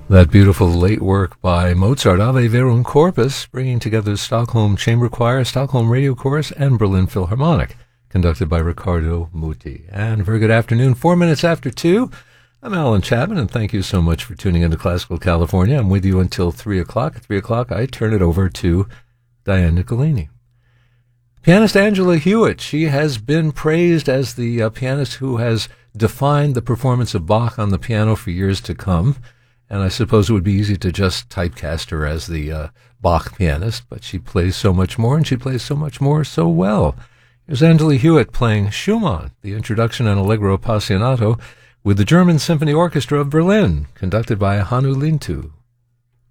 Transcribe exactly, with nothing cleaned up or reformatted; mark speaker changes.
Speaker 1: That beautiful late work by Mozart, Ave Verum Corpus, bringing together the Stockholm Chamber Choir, Stockholm Radio Chorus, and Berlin Philharmonic, conducted by Riccardo Muti. And very good afternoon, four minutes after two. I'm Alan Chapman, and thank you so much for tuning into Classical California. I'm with you until three o'clock. At three o'clock, I turn it over to Diane Nicolini. Pianist Angela Hewitt, she has been praised as the uh, pianist who has defined the performance of Bach on the piano for years to come. And I suppose it would be easy to just typecast her as the uh, Bach pianist, but she plays so much more, and she plays so much more so well. Here's Angela Hewitt playing Schumann, the introduction and Allegro Appassionato, with the German Symphony Orchestra of Berlin, conducted by Hannu Lintu.